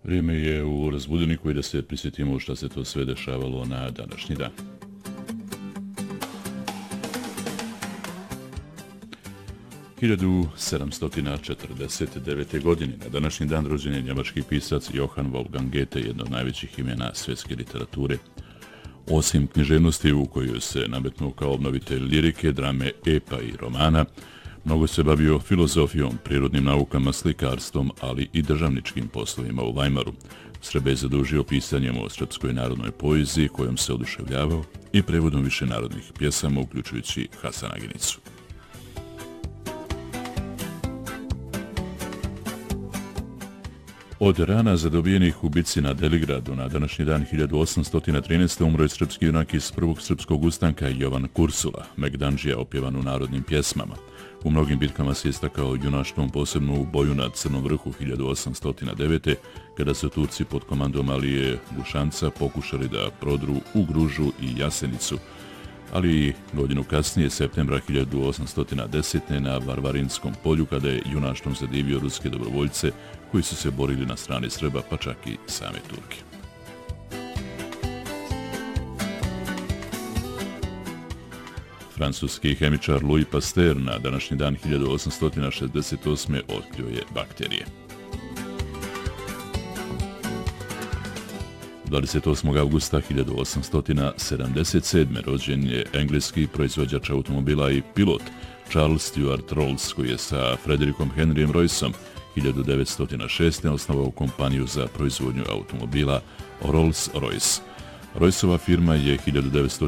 Vrijeme je u razbudeniku i da se prisjetimo šta se to sve dešavalo na današnji dan. U 1749. godine na današnji dan rođen je njemački pisac Johann Wolfgang Goethe, jedno od najvećih imena svjetske literature. Osim književnosti u kojoj se nametnuo kao obnovitelj lirike, drame, epa i romana, mnogo se bavio filozofijom, prirodnim naukama, slikarstvom, ali i državničkim poslovima u Weimaru. Srbe je zadužio pisanjem o srpskoj narodnoj poeziji kojom se oduševljavao i prevodom više narodnih pjesama, uključujući Hasanaginicu. Od rana zadobijenih u bici na Deligradu na današnji dan 1813. umro je srpski junak iz prvog srpskog ustanka Jovan Kursula, Megdandžija opjevan u narodnim pjesmama. U mnogim bitkama se istakao junaštvom, posebno u boju na Crnom vrhu 1809. kada su Turci pod komandom Alije Dušanca pokušali da prodru u Gružu i Jasenicu, ali godinu kasnije, septembra 1810. na Varvarinskom polju, kada je junaštvom zadivio ruske dobrovoljce koji su se borili na strani Srba, pa čak i same Turke. Francuski hemičar Louis Pasteur na današnji dan 1868. otkrio je bakterije. 28. augusta 1877. rođen je engleski proizvođač automobila i pilot Charles Stuart Rolls, koji je sa Frederickom Henryem Royceom 1906. osnovao kompaniju za proizvodnju automobila Rolls-Royce. Royceova firma je